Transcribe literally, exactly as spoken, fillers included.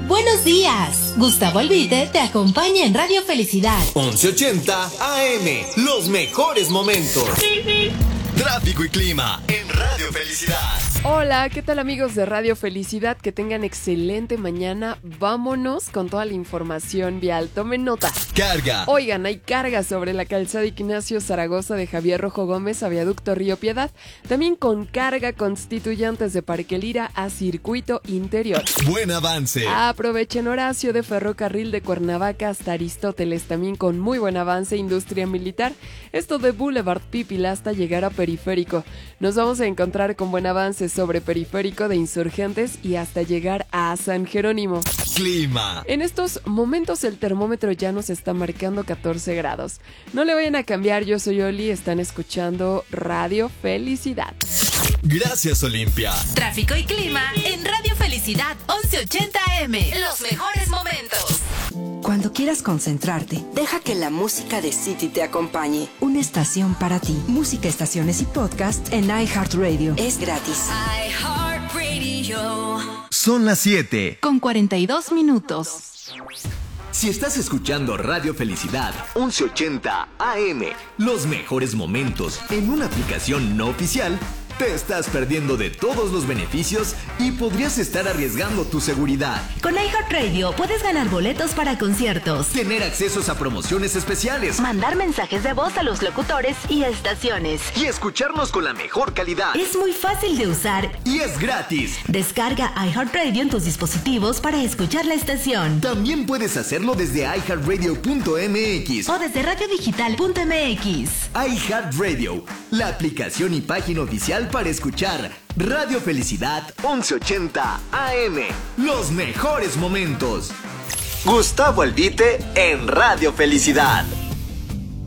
Buenos días. Gustavo Albite te acompaña en Radio Felicidad. once ochenta A M. Los mejores momentos. Tráfico y clima en Radio Felicidad. Hola, ¿qué tal amigos de Radio Felicidad? Que tengan excelente mañana. Vámonos con toda la información vial. Tomen nota. Carga. Oigan, hay carga sobre la calzada Ignacio Zaragoza de Javier Rojo Gómez a Viaducto Río Piedad. También con carga constituyentes de Parque Lira a Circuito Interior. Buen avance. Aprovechen Horacio de Ferrocarril de Cuernavaca hasta Aristóteles. También con muy buen avance Industria Militar. Esto de Boulevard Pípila hasta llegar a Periférico. Nos vamos a encontrar con buen avance sobre Periférico de Insurgentes y hasta llegar a San Jerónimo. Clima. En estos momentos el termómetro ya nos está marcando catorce grados. No le vayan a cambiar, yo soy Oli, están escuchando Radio Felicidad. Gracias, Olimpia. Tráfico y clima en Radio Felicidad once ochenta A M. Los mejores momentos. Cuando quieras concentrarte, deja que la música de City te acompañe. Una estación para ti. Música, estaciones y podcast en iHeartRadio. Es gratis. iHeartRadio. Son las siete. Con cuarenta y dos minutos. Si estás escuchando Radio Felicidad once ochenta A M, los mejores momentos en una aplicación no oficial, te estás perdiendo de todos los beneficios y podrías estar arriesgando tu seguridad. Con iHeartRadio puedes ganar boletos para conciertos, Tener accesos a promociones especiales mandar mensajes de voz a los locutores y estaciones. y escucharnos con la mejor calidad. Es muy fácil de usar. Y es gratis. Descarga iHeartRadio en tus dispositivos para escuchar la estación. También puedes hacerlo desde i heart radio punto m x. O desde radiodigital punto m x. iHeartRadio, la aplicación y página oficial para escuchar Radio Felicidad once ochenta A M. Los mejores momentos. Gustavo Albite en Radio Felicidad.